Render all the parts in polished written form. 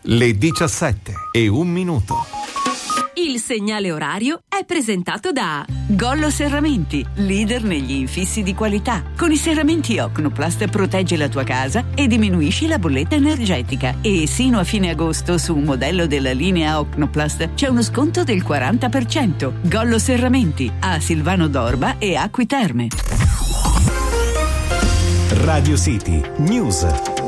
Le 17:01. Il segnale orario è presentato da Gollo Serramenti, leader negli infissi di qualità. Con i serramenti Ocnoplast proteggi la tua casa e diminuisci la bolletta energetica. E sino a fine agosto su un modello della linea Ocnoplast c'è uno sconto del 40%. Gollo Serramenti a Silvano d'Orba e Acqui Terme. Radio City News.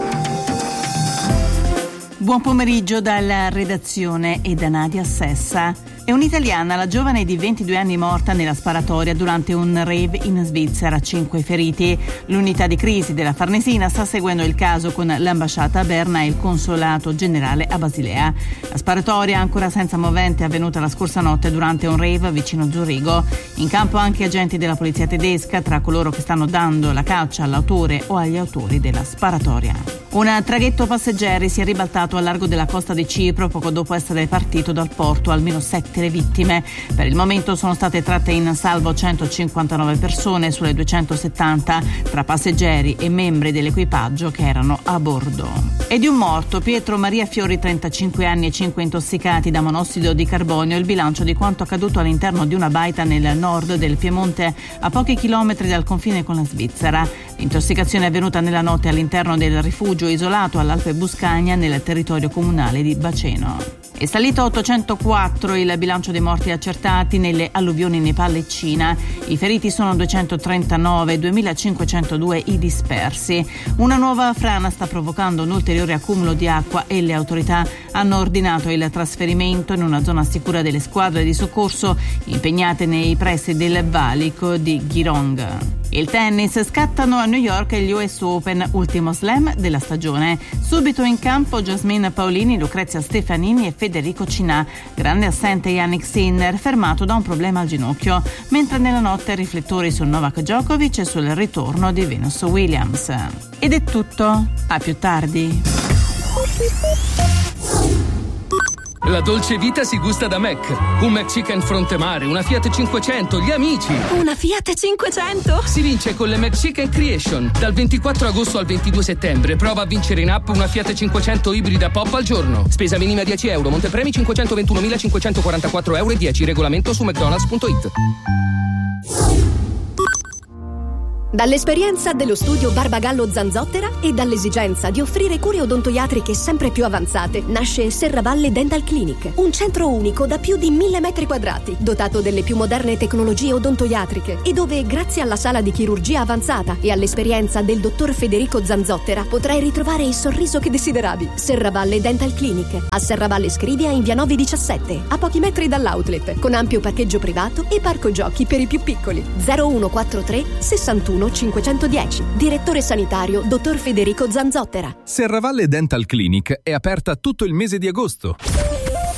Buon pomeriggio dalla redazione e da Nadia Sessa. È un'italiana, la giovane di 22 anni morta nella sparatoria durante un rave in Svizzera, 5 feriti. L'unità di crisi della Farnesina sta seguendo il caso con l'ambasciata a Berna e il consolato generale a Basilea. La sparatoria, ancora senza movente, è avvenuta la scorsa notte durante un rave vicino Zurigo. In campo anche agenti della polizia tedesca, tra coloro che stanno dando la caccia all'autore o agli autori della sparatoria. Un traghetto passeggeri si è ribaltato al largo della costa di Cipro poco dopo essere partito dal porto, almeno 7 le vittime. Per il momento sono state tratte in salvo 159 persone sulle 270 tra passeggeri e membri dell'equipaggio che erano a bordo. E di un morto, Pietro Maria Fiori, 35 anni e 5 intossicati da monossido di carbonio, il bilancio di quanto accaduto all'interno di una baita nel nord del Piemonte a pochi chilometri dal confine con la Svizzera. L'intossicazione è avvenuta nella notte all'interno del rifugio isolato all'Alpe Buscagna nel territorio comunale di Baceno. È salito a 804 il bilancio dei morti accertati nelle alluvioni in Nepal e Cina. I feriti sono 239, 2502 i dispersi. Una nuova frana sta provocando un ulteriore accumulo di acqua e le autorità hanno ordinato il trasferimento in una zona sicura delle squadre di soccorso impegnate nei pressi del valico di Girong. Il tennis, scattano a New York gli US Open, ultimo slam della stagione. Subito in campo Jasmine Paolini, Lucrezia Stefanini e Federico Cinà. Grande assente Yannick Sinner, fermato da un problema al ginocchio, mentre nella notte riflettori su Novak Djokovic e sul ritorno di Venus Williams. Ed è tutto, a più tardi. La dolce vita si gusta da Mac. Un McChicken fronte mare, una Fiat 500, gli amici. Una Fiat 500? Si vince con le McChicken Creation. Dal 24 agosto al 22 settembre prova a vincere in app una Fiat 500 ibrida pop al giorno. Spesa minima 10 euro, montepremi 521.544 euro e 10. Regolamento su mcdonalds.it. Dall'esperienza dello studio Barbagallo Zanzottera e dall'esigenza di offrire cure odontoiatriche sempre più avanzate nasce Serravalle Dental Clinic, un centro unico da più di 1000 metri quadrati, dotato delle più moderne tecnologie odontoiatriche e dove, grazie alla sala di chirurgia avanzata e all'esperienza del dottor Federico Zanzottera, potrai ritrovare il sorriso che desideravi. Serravalle Dental Clinic, a Serravalle Scrivia in via Novi 17, a pochi metri dall'outlet, con ampio parcheggio privato e parco giochi per i più piccoli. 0143 61 510. Direttore sanitario dottor Federico Zanzottera. Serravalle Dental Clinic è aperta tutto il mese di agosto.